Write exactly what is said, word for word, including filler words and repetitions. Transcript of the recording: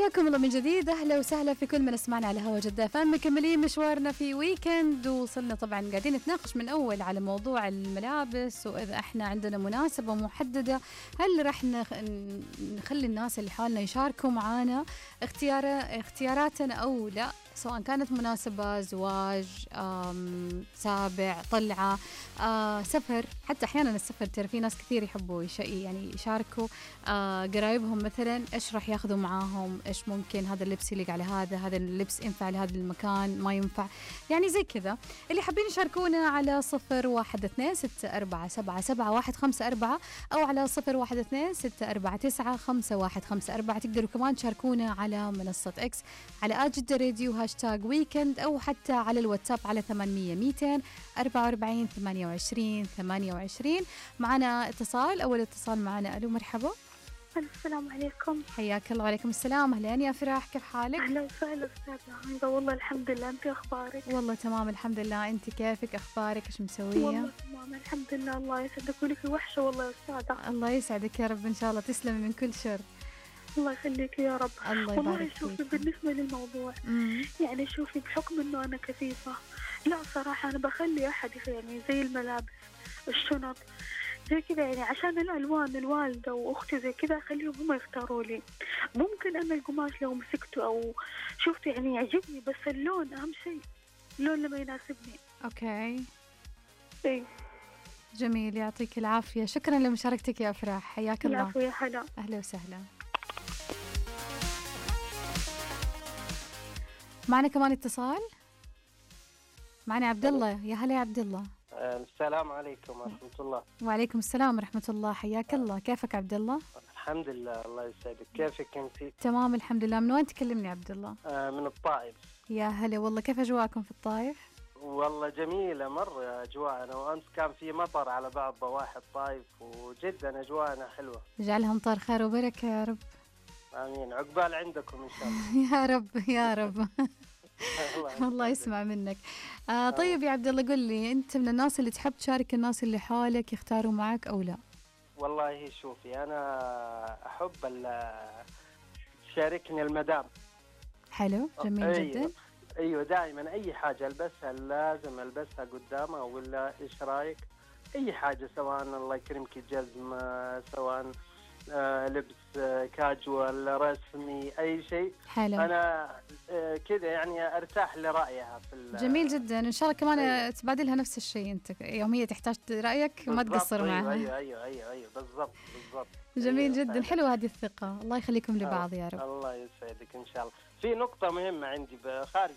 حياكم الله من جديد، أهلا وسهلا في كل من اسمعنا على هوا جدة فان. مكملين مشوارنا في ويكند، وصلنا طبعا قاعدين نتناقش من أول على موضوع الملابس، وإذا احنا عندنا مناسبة محددة هل رح نخ... نخلي الناس اللي حالنا يشاركوا معانا اختيار اختياراتنا أو لا، سواء كانت مناسبة، زواج، سابع، طلعة، آه، سفر. حتى أحيانا السفر ترى في ناس كثير يحبوا يش... يعني يشاركوا آه، قرايبهم مثلا إيش راح ياخذوا معاهم، إيش ممكن هذا اللبس يليق على هذا، هذا اللبس ينفع لهذا المكان ما ينفع، يعني زي كذا. اللي حابين يشاركونا على صفر واحد اثنين ستة أربعة سبعة سبعة واحد خمسة أربعة أو على صفر واحد اثنين ستة أربعة تسعة خمسة واحد خمسة أربعة. تقدروا كمان تشاركونا على منصة إكس على أجد راديو هاشتاج ويكند، أو حتى على الواتساب على ثمانمية ميتين أربعة وأربعين ثمانية وعشرين ثمانية وعشرين. معنا اتصال، أول اتصال معنا. ألو مرحبا. السلام عليكم. حياك الله. وعليكم السلام. أهلين يا فراح، كيف حالك؟ أهلا وسهلا أستاذة عايدة. والله الحمد لله، أنت أخبارك؟ والله تمام الحمد لله، أنت كيفك؟ أخبارك إيش مسوية؟ والله تمام الحمد لله، الله يسعدك. ولك وحشة والله يا أستاذة. الله يسعدك يا رب، إن شاء الله تسلمي من كل شر. الله يخليك يا رب. الله يبارك والله شوفي بالنسبة للموضوع مم. يعني شوفي بحكم إنه أنا كفيفة، لا صراحة أنا بخلي أحد يعني زي الملابس الشنط زي كذا، يعني عشان الألوان الوالدة وأختي زي كذا أخليهم هم يختاروا لي. ممكن أنا القماش لو مسكته أو شفته يعني يعجبني، بس اللون أهم شيء، اللون لما يناسبني. أوكي إيه جميل، يعطيك العافية. شكرا لمشاركتك يا أفراح، حياك الله. العفو يا حلا. أهلا وسهلا. معنا كمان اتصال، معنا عبد الله. يا هلا يا عبد الله. السلام عليكم ورحمة الله. وعليكم السلام ورحمة الله، حياك الله. كيفك عبد الله؟ الحمد لله الله يسعدك. كيفك أنتي؟ تمام الحمد لله. من وين تكلمني عبد الله؟ آه من الطائف. يا هلا والله، كيف أجواءكم في الطائف؟ والله جميلة مرة أجواءنا، وأمس كان في مطر على بعض ضواحي الطائف، وجدا أجواءنا حلوة. جعلها أمطار خير وبركة يا رب. آمين. عقبال عندكم إن شاء الله. يا رب يا رب. الله يسمع منك. آه طيب يا عبد الله، قل لي، أنت من الناس اللي تحب تشارك الناس اللي حولك يختاروا معك أو لا؟ والله شوفي أنا أحب تشاركني المدام. حلو جميل أيوة. جدا. أيوة دائما أي حاجة ألبسها لازم ألبسها قدامها، ولا إيش رأيك؟ أي حاجة سواء الله يكرمك جزمة، سواء آه لبس آه كاجوال رسمي، أي شيء. حلو. أنا آه كذا يعني أرتاح لرأيها في. جميل جدا، إن شاء الله كمان أيوة. تبادل لها نفس الشيء، أنت يوم هي تحتاج رأيك ما تقصر أيوة معها. أيوة أيوة أيوة أيوة بالضبط بالضبط. جميل أيوة جدا، حلوة هذه الثقة. الله يخليكم لبعض الله يا رب. الله يسعدك إن شاء الله. في نقطة مهمة عندي خارج